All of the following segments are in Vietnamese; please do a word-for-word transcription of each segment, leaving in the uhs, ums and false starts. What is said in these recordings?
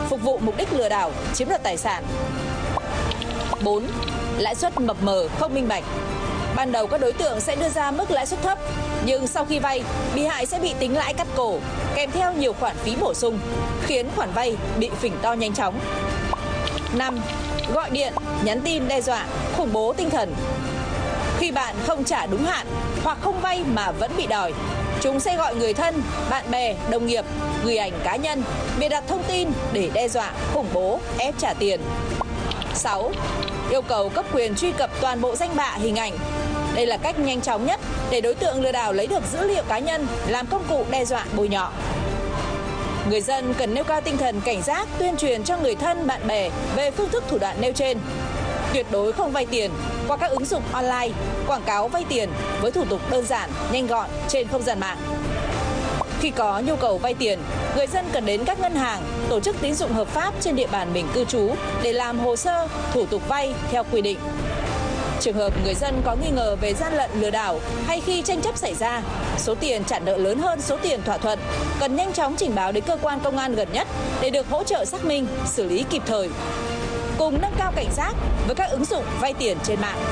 phục vụ mục đích lừa đảo, chiếm đoạt tài sản. bốn. Lãi suất mập mờ, không minh bạch. Ban đầu các đối tượng sẽ đưa ra mức lãi suất thấp, nhưng sau khi vay, bị hại sẽ bị tính lãi cắt cổ, kèm theo nhiều khoản phí bổ sung, khiến khoản vay bị phình to nhanh chóng. năm. Gọi điện, nhắn tin đe dọa, khủng bố tinh thần. Khi bạn không trả đúng hạn hoặc không vay mà vẫn bị đòi, chúng sẽ gọi người thân, bạn bè, đồng nghiệp, gửi ảnh cá nhân, bịa đặt thông tin để đe dọa, khủng bố, ép trả tiền. sáu. Yêu cầu cấp quyền truy cập toàn bộ danh bạ, hình ảnh. Đây là cách nhanh chóng nhất để đối tượng lừa đảo lấy được dữ liệu cá nhân làm công cụ đe dọa, bôi nhọ. Người dân cần nêu cao tinh thần cảnh giác, tuyên truyền cho người thân, bạn bè về phương thức thủ đoạn nêu trên. Tuyệt đối không vay tiền qua các ứng dụng online, quảng cáo vay tiền với thủ tục đơn giản, nhanh gọn trên không gian mạng. Khi có nhu cầu vay tiền, người dân cần đến các ngân hàng, tổ chức tín dụng hợp pháp trên địa bàn mình cư trú để làm hồ sơ, thủ tục vay theo quy định. Trường hợp người dân có nghi ngờ về gian lận lừa đảo hay khi tranh chấp xảy ra, số tiền trả nợ lớn hơn số tiền thỏa thuận, cần nhanh chóng trình báo đến cơ quan công an gần nhất để được hỗ trợ xác minh, xử lý kịp thời. Cùng nâng cao cảnh giác với các ứng dụng vay tiền trên mạng.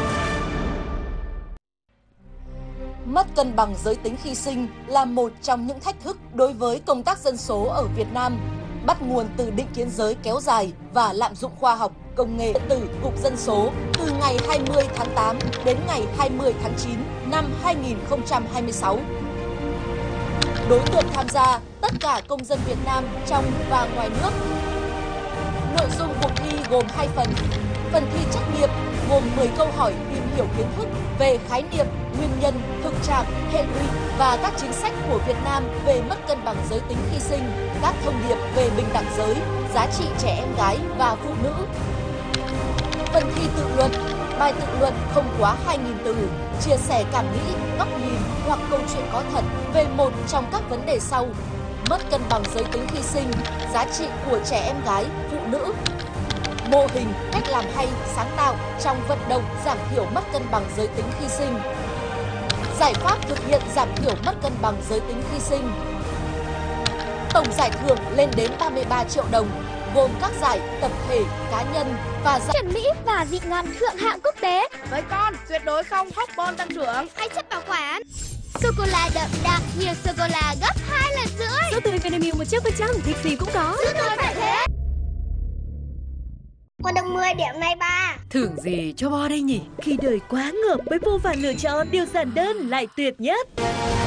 Mất cân bằng giới tính khi sinh là một trong những thách thức đối với công tác dân số ở Việt Nam, bắt nguồn từ định kiến giới kéo dài và lạm dụng khoa học, công nghệ điện tử Cục Dân số từ ngày hai mươi tháng tám đến ngày hai mươi tháng chín năm hai nghìn không trăm hai mươi sáu. Đối tượng tham gia tất cả công dân Việt Nam trong và ngoài nước. Nội dung cuộc thi gồm hai phần. Phần thi trắc nghiệm gồm mười câu hỏi tìm hiểu kiến thức về khái niệm, nguyên nhân, thực trạng, hệ lụy và các chính sách của Việt Nam về mất cân bằng giới tính khi sinh, các thông điệp về bình đẳng giới, giá trị trẻ em gái và phụ nữ. Phần thi tự luận, bài tự luận không quá hai nghìn từ, chia sẻ cảm nghĩ, góc nhìn hoặc câu chuyện có thật về một trong các vấn đề sau: mất cân bằng giới tính khi sinh, giá trị của trẻ em gái, phụ nữ. Mô hình, cách làm hay, sáng tạo trong vận động giảm thiểu mất cân bằng giới tính khi sinh. Giải pháp thực hiện giảm thiểu mất cân bằng giới tính khi sinh. Tổng giải thưởng lên đến ba mươi ba triệu đồng, gồm các giải tập thể, cá nhân và giải chuẩn Mỹ và vị ngon thượng hạng quốc tế. Với con, tuyệt đối không hóc bon tăng trưởng. Hãy chất bảo quản. Sô-cô-la đậm đà, nhiều sô-cô-la gấp hai lần rưỡi. Sữa tươi Vinamilk một trăm phần trăm, việc gì cũng có. Sữa tươi phải thế. Con được mười điểm này ba. Thưởng gì cho bo đây nhỉ? Khi đời quá ngợp với vô vàn lựa chọn, điều giản đơn lại tuyệt nhất.